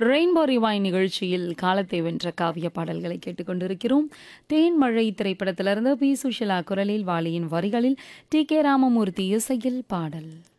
Rainbow ரிவைன் நிகழ்ச்சியில் காலத்தை வென்ற காவிய பாடல்களை கேட்டுக்கொண்டிருக்கிறோம். தேன்மழை திரைப்படத்திலிருந்து பி சுஷிலா குரலில் வாலியின் வரிகளில் டி கே ராமமூர்த்தி இசையில் பாடல்.